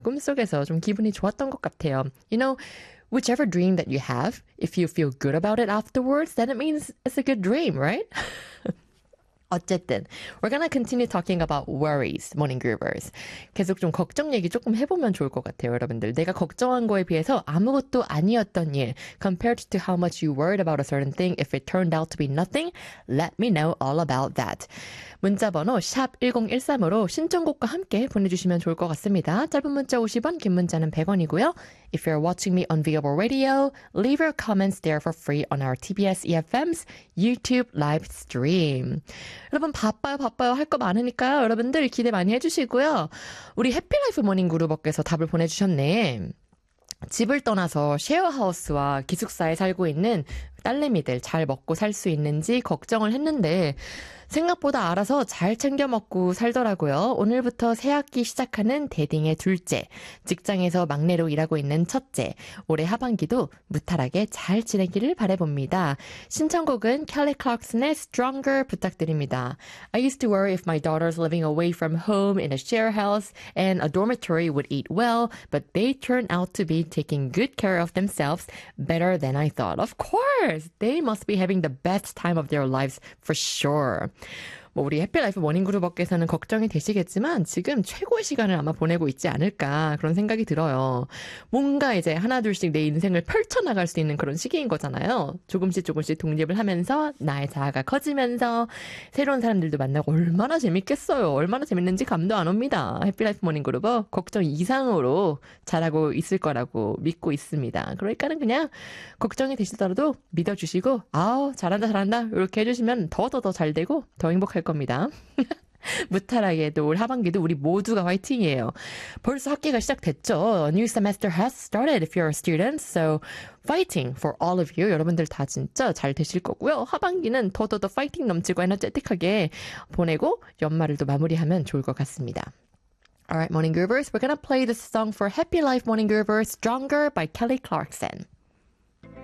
꿈속에서 좀 기분이 좋았던 것 같아요. You know, whichever dream that you have, if you feel good about it afterwards, then it means it's a good dream, right? 어쨌든 we're gonna continue talking about worries, morning groovers. 계속 좀 걱정 얘기 조금 해보면 좋을 것 같아요, 여러분들. 내가 걱정한 거에 비해서 아무것도 아니었던 일, compared to how much you worried about a certain thing, if it turned out to be nothing, let me know all about that. 문자번호 샵 1013으로 신청곡과 함께 보내주시면 좋을 것 같습니다. 짧은 문자 50원, 긴 문자는 100원이고요. If you're watching me on Viable Radio, leave your comments there for free on our TBS EFM's YouTube live stream. 여러분 바빠요 할 거 많으니까요. 여러분들 기대 많이 해주시고요. 우리 해피라이프 모닝 그루버께서 답을 보내주셨네. 집을 떠나서 쉐어하우스와 기숙사에 살고 있는 딸내미들 잘 먹고 살 수 있는지 걱정을 했는데 생각보다 알아서 잘 챙겨 먹고 살더라고요. 오늘부터 새학기 시작하는 대딩의 둘째, 직장에서 막내로 일하고 있는 첫째, 올해 하반기도 무탈하게 잘 지내기를 바라봅니다. 신청곡은 Kelly Clarkson의 Stronger 부탁드립니다. I used to worry if my daughters living away from home in a share house and a dormitory would eat well, but they turned out to be taking good care of themselves better than I thought. Of course, they must be having the best time of their lives for sure. 뭐 우리 해피라이프 모닝그룹업계에서는 걱정이 되시겠지만 지금 최고의 시간을 아마 보내고 있지 않을까 그런 생각이 들어요. 뭔가 이제 하나둘씩 내 인생을 펼쳐나갈 수 있는 그런 시기인 거잖아요. 조금씩 독립을 하면서 나의 자아가 커지면서 새로운 사람들도 만나고 얼마나 재밌겠어요. 얼마나 재밌는지 감도 안 옵니다. 해피라이프 모닝그룹업 걱정 이상으로 잘하고 있을 거라고 믿고 있습니다. 그러니까는 그냥 걱정이 되시더라도 믿어주시고 아우 잘한다 이렇게 해주시면 더 잘 되고 더 행복할 겁니다. 무탈하게도 올 하반기도 우리 모두가 화이팅이에요. 벌써 학기가 시작됐죠. A new semester has started if you're a student. So fighting for all of you. 여러분들 다 진짜 잘 되실 거고요. 하반기는 더 파이팅 넘치고 에너제틱하게 보내고 연말을 또 마무리하면 좋을 것 같습니다. Alright, Morning Groovers, we're gonna play this song for Happy Life Morning Groovers, Stronger by Kelly Clarkson.